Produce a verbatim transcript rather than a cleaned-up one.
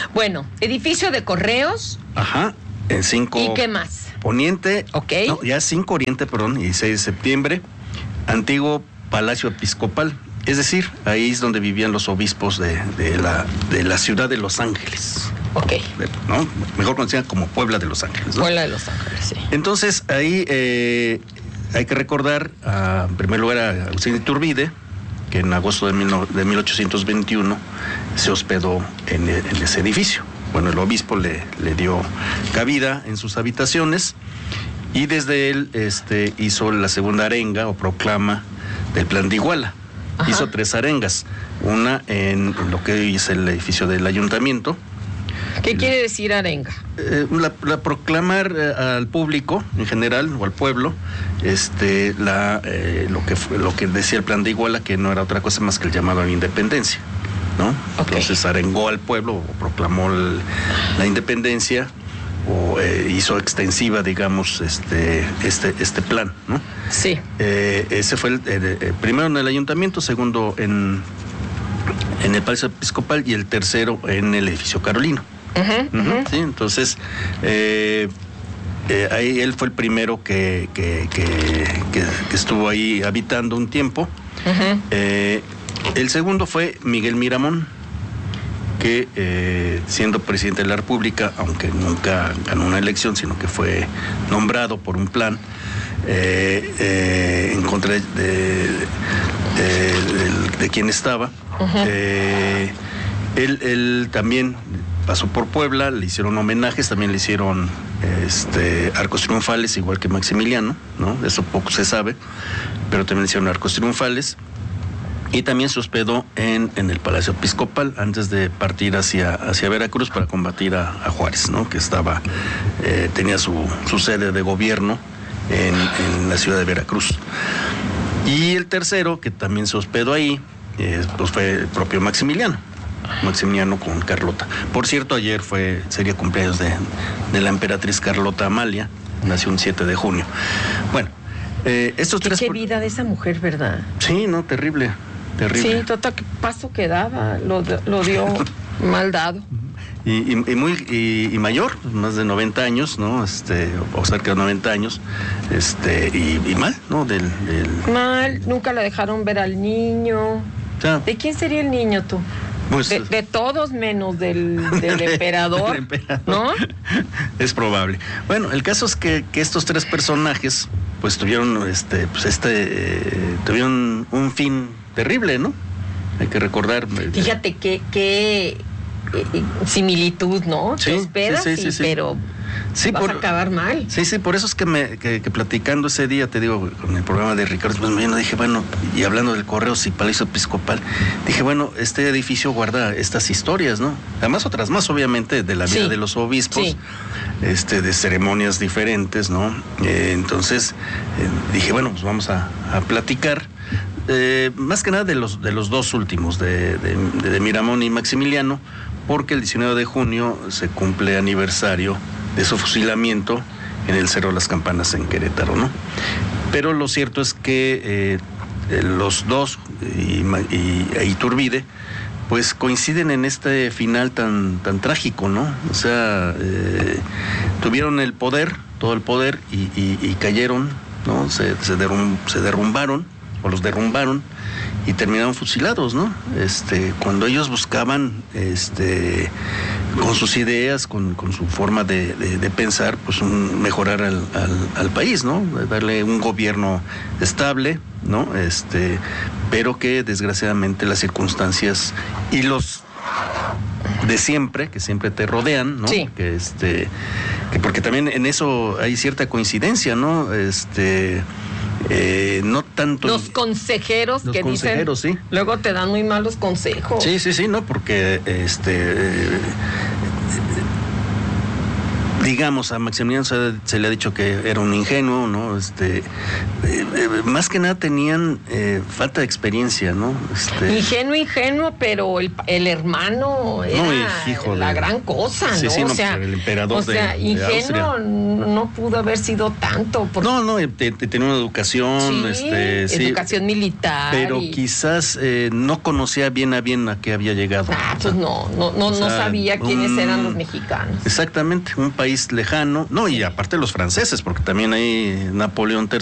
Bueno, edificio de correos. Ajá, en cinco. ¿Y qué más? Poniente. Ok. No, ya cinco Oriente, perdón, dieciséis de septiembre. Antiguo Palacio Episcopal. Es decir, ahí es donde vivían los obispos de, de, la, de la ciudad de Los Ángeles. Ok. ¿No? Mejor conocida como Puebla de Los Ángeles, ¿no? Puebla de Los Ángeles, sí. Entonces, ahí eh, hay que recordar, a, en primer lugar, a Agustín de Iturbide, que en agosto de, mil, de mil ochocientos veintiuno se hospedó en, en ese edificio. Bueno, el obispo le, le dio cabida en sus habitaciones y desde él este, hizo la segunda arenga o proclama del Plan de Iguala. Ajá. Hizo tres arengas, una en, en lo que hoy es el edificio del ayuntamiento. ¿Qué quiere decir arenga? Eh, la, la proclamar eh, al público en general o al pueblo este la eh, lo que lo que decía el Plan de Iguala, que no era otra cosa más que el llamado a la independencia, ¿no? Okay. Entonces arengó al pueblo o proclamó el, la independencia o eh, hizo extensiva, digamos, este este este plan, ¿no? Sí. Eh, ese fue el, el, el primero en el ayuntamiento, segundo en en el Palacio Episcopal y el tercero en el edificio Carolino. Uh-huh, uh-huh. Uh-huh, sí, entonces eh, eh, ahí él fue el primero que, que, que, que, que estuvo ahí habitando un tiempo. Uh-huh. Eh, el segundo fue Miguel Miramón, que eh, siendo presidente de la República, aunque nunca ganó una elección, sino que fue nombrado por un plan eh, eh, en contra de, de, de, de quien estaba. Uh-huh. eh, él, él también pasó por Puebla, le hicieron homenajes, también le hicieron este, arcos triunfales, igual que Maximiliano, ¿no? Eso poco se sabe, pero también le hicieron arcos triunfales. Y también se hospedó en, en el Palacio Episcopal antes de partir hacia, hacia Veracruz para combatir a, a Juárez, ¿no? Que estaba, eh, tenía su, su sede de gobierno en, en la ciudad de Veracruz. Y el tercero, que también se hospedó ahí, eh, pues fue el propio Maximiliano. Maximiliano con Carlota. Por cierto, ayer fue sería cumpleaños de, de la emperatriz Carlota Amalia, nació un siete de junio. Bueno, eh, estos tres... Qué vida de esa mujer, ¿verdad? Sí, no, terrible, terrible. Sí, total, qué paso que daba, lo, lo dio mal dado. Y, y, y muy y, y mayor, más de noventa años, ¿no? Este, o cerca de noventa años, este, y, y mal, ¿no? Del, del... Mal, nunca la dejaron ver al niño. O sea, ¿de quién sería el niño tú? Pues, de, de todos menos del, del emperador, emperador, ¿no? Es probable. Bueno, el caso es que, que estos tres personajes, pues tuvieron, este, pues este, eh, tuvieron un fin terrible, ¿no? Hay que recordar. Fíjate qué qué eh, similitud, ¿no? Sí, Te hospedas, sí, sí, sí, sí. pero sí, vas por, a acabar mal. Sí, sí, por eso es que me que, que platicando ese día, te digo, con el programa de Ricardo, pues me dije, bueno, y hablando del Correos y Palacio Episcopal, dije, bueno, este edificio guarda estas historias, ¿no? Además otras más, obviamente, de la vida sí. de los obispos, sí. este, de ceremonias diferentes, ¿no? Eh, entonces, eh, dije, bueno, pues vamos a, a platicar. Eh, más que nada de los de los dos últimos, de, de, de Miramón y Maximiliano, porque el diecinueve de junio se cumple aniversario de su fusilamiento en el Cerro de las Campanas en Querétaro, ¿no? Pero lo cierto es que eh, los dos y, y, e Iturbide pues coinciden en este final tan tan trágico, ¿no? O sea, eh, tuvieron el poder, todo el poder y, y, y cayeron, ¿no? Se, se, derrum, se derrumbaron o los derrumbaron y terminaron fusilados, ¿no? Este, cuando ellos buscaban, este, con sus ideas, con, con su forma de, de, de pensar, pues un, mejorar al, al, al país, ¿no? Darle un gobierno estable, ¿no? Este, pero que desgraciadamente las circunstancias y los de siempre, que siempre te rodean, ¿no? Sí. Que este, que porque también en eso hay cierta coincidencia, ¿no? Este, Eh, no tanto los consejeros los que consejeros, dicen, sí. Luego te dan muy malos consejos. Sí, sí, sí, no, porque este eh, digamos, a Maximiliano se, se le ha dicho que era un ingenuo, ¿no? Este, eh, eh, más que nada tenían eh, falta de experiencia, ¿no? Este, ingenuo, ingenuo, pero el, el hermano era no, hijo la de, gran cosa, sí, ¿no? Sí, o no, sea, el emperador o sea, de, ingenuo de no pudo haber sido tanto. Porque... No, no, te, te, tenía una educación, sí, este, sí, educación militar. Pero y... quizás eh, no conocía bien a bien a qué había llegado. Ah, pues no, no, no, o sea, no sabía quiénes un, eran los mexicanos. Exactamente, un país lejano, no, y aparte los franceses, porque también ahí Napoleón tercero